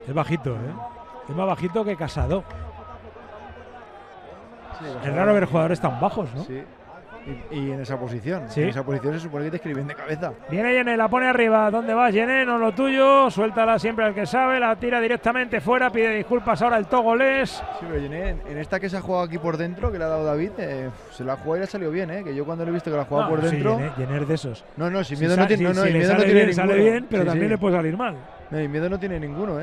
Es bajito, es más bajito que Casado. Sí, es raro ver jugadores tan bajos, ¿no? Sí. Y en esa posición. Sí. En esa posición se supone que te escriben de cabeza. Viene Yené, la pone arriba. ¿Dónde vas, Yené? No lo tuyo. Suéltala siempre al que sabe. La tira directamente fuera. Pide disculpas ahora el togolés. Sí, pero Yené, en esta que se ha jugado aquí por dentro, que le ha dado David, se la ha jugado y le ha salido bien, Que yo cuando le he visto que la ha jugado por dentro. Sí, Yené es de esos. No, sin miedo no tiene. Si le sale bien, sale bien, pero también le puede salir mal. No, y miedo no tiene ninguno,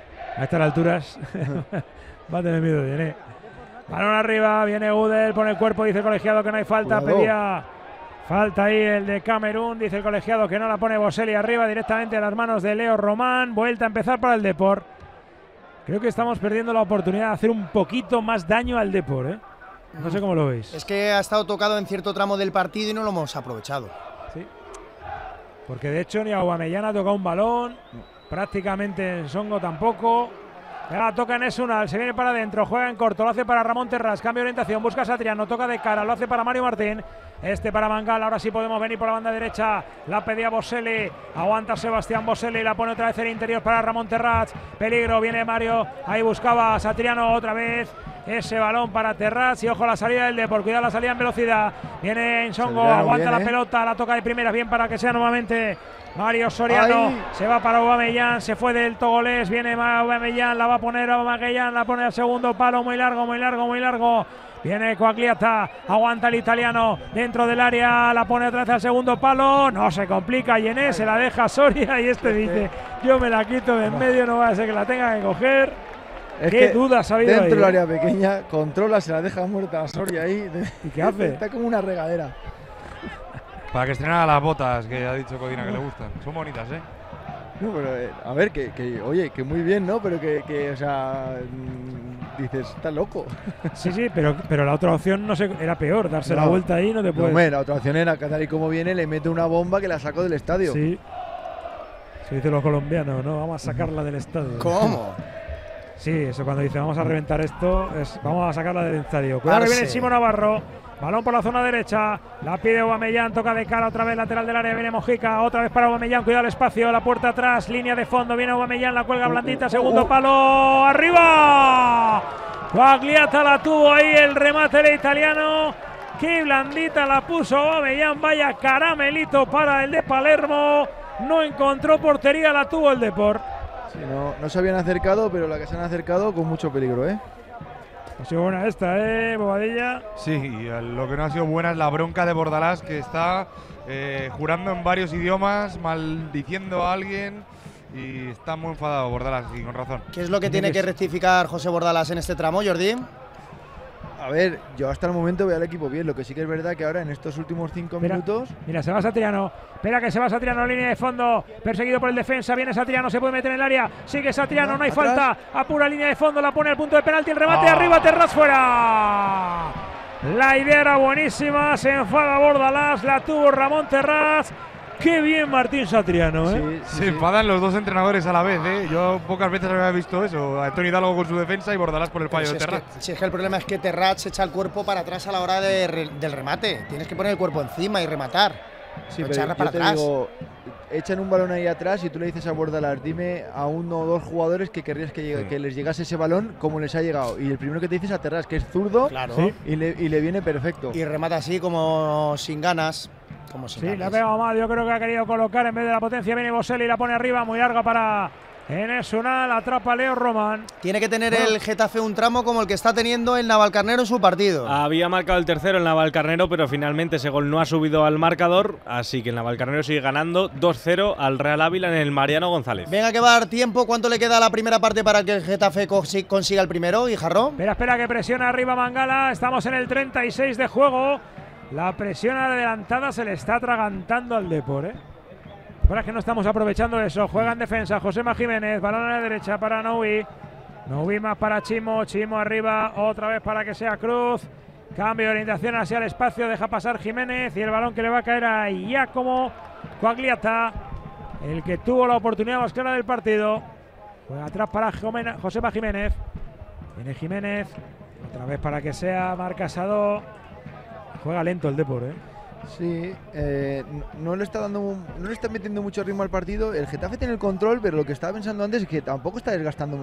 A estas alturas va a tener miedo Yené. Balón arriba, viene Udel, pone el cuerpo, dice el colegiado que no hay falta. Cuidado. Pedía falta ahí el de Camerún, dice el colegiado que no la pone Boselli arriba, directamente a las manos de Leo Román. Vuelta a empezar para el Depor. Creo que estamos perdiendo la oportunidad de hacer un poquito más daño al Depor, No sé cómo lo veis. Es que ha estado tocado en cierto tramo del partido y no lo hemos aprovechado. Sí. Porque de hecho ni Aubameyang ha tocado un balón, prácticamente Nsongo tampoco. Ahora toca en Esunal, se viene para adentro, juega en corto, lo hace para Ramón Terrás, cambio de orientación, busca a Satriano, toca de cara, lo hace para Mario Martín. Para Mangala, ahora sí podemos venir por la banda derecha, la pedía Boselli, aguanta Sebastián Boselli, la pone otra vez en el interior para Ramón Terrats, peligro, viene Mario, ahí buscaba Satriano otra vez, ese balón para Terrats y ojo la salida del Depor, cuidado la salida en velocidad, viene Nsongo, aguanta la pelota, la toca de primeras, bien para que sea nuevamente Mario Soriano. Ay. Se va para Aubameyang, se fue del togolés, viene Aubameyang, la va a poner Aubameyang, la pone al segundo palo, muy largo, muy largo, muy largo. Viene Coagliata, aguanta el italiano dentro del área, la pone otra vez al segundo palo, no se complica Yené, se la deja Soria y dice, yo me la quito de en medio, no va a ser que la tenga que coger. Es qué dudas ha habido ahí. Dentro del área pequeña, controla, se la deja muerta a Soria ahí. ¿Y qué hace? Está como una regadera. Para que estrenara las botas que ha dicho Codina que le gustan. Son bonitas, No, pero a ver, oye, que muy bien, ¿no? Pero o sea, dices, está loco. Sí, pero la otra opción no sé, era peor, darse la vuelta ahí, no te puedes. No, la otra opción era que tal y como viene, le mete una bomba que la sacó del estadio. Sí. Se dice los colombianos, ¿no? Vamos a sacarla del estadio. ¿Cómo? Sí, eso cuando dice vamos a reventar esto, vamos a sacarla del estadio. Cuidado que viene Simo Navarro. Balón por la zona derecha, la pide Aubameyang, toca de cara otra vez lateral del área, viene Mojica, otra vez para Aubameyang, cuidado el espacio, la puerta atrás, línea de fondo, viene Aubameyang, la cuelga blandita, segundo palo, arriba. Coagliata la tuvo ahí, el remate del italiano, qué blandita la puso Aubameyang, vaya caramelito para el de Palermo, no encontró portería, la tuvo el Depor. Sí, no se habían acercado, pero la que se han acercado con mucho peligro, Ha sido buena esta, Bobadilla. Sí, y lo que no ha sido buena es la bronca de Bordalás, que está jurando en varios idiomas, maldiciendo a alguien, y está muy enfadado Bordalás, y con razón. ¿Qué es lo que tiene que rectificar José Bordalás en este tramo, Jordi? A ver, yo hasta el momento veo al equipo bien, lo que sí que es verdad que ahora en estos últimos 5 minutos… Mira, se va Satriano, espera que se va Satriano en línea de fondo, perseguido por el defensa, viene Satriano, se puede meter en el área, sigue Satriano, no hay falta, apura línea de fondo, la pone al punto de penalti, el remate arriba, Terrats fuera. La idea era buenísima, se enfada Bordalás, la tuvo Ramón Terrats. Qué bien Martín Satriano, Se enfadan los dos entrenadores a la vez, Yo pocas veces había visto eso. Antonio Hidalgo con su defensa y Bordalás por el fallo de Terrats. Si es que el problema es que Terrats echa el cuerpo para atrás a la hora del remate. Tienes que poner el cuerpo encima y rematar. Sí, no pero echarla para atrás. Digo, echan un balón ahí atrás y tú le dices a Bordalás, dime a uno o dos jugadores que querrías que les llegase ese balón como les ha llegado. Y el primero que te dices a Terrats, que es zurdo, claro. y le viene perfecto. Y remata así como sin ganas. Sí, la ha pegado mal, yo creo que ha querido colocar en vez de la potencia, viene Boselli y la pone arriba, muy larga para Enesunal, atrapa Leo Román. Tiene que tener el Getafe un tramo como el que está teniendo el Navalcarnero en su partido. Había marcado el tercero el Navalcarnero, pero finalmente ese gol no ha subido al marcador, así que el Navalcarnero sigue ganando 2-0 al Real Ávila en el Mariano González. Venga, que va a dar tiempo. ¿Cuánto le queda a la primera parte para que el Getafe consiga el primero, Guijarro? Espera, que presiona arriba Mangala, estamos en el 36 de juego. La presión adelantada se le está atragantando al Depor, Ahora es que no estamos aprovechando eso. Juega en defensa Josema Jiménez, balón a la derecha para Noui. Noui más para Chimo, Chimo arriba, otra vez para que sea Cruz. Cambio de orientación hacia el espacio, deja pasar Jiménez y el balón que le va a caer a Giacomo Coagliata, el que tuvo la oportunidad más clara del partido. Juega atrás para Josema Jiménez. Viene Jiménez, otra vez para que sea Marc Casado. Juega lento el Depor, Sí, no le está metiendo mucho ritmo al partido. El Getafe tiene el control, pero lo que estaba pensando antes es que tampoco está desgastando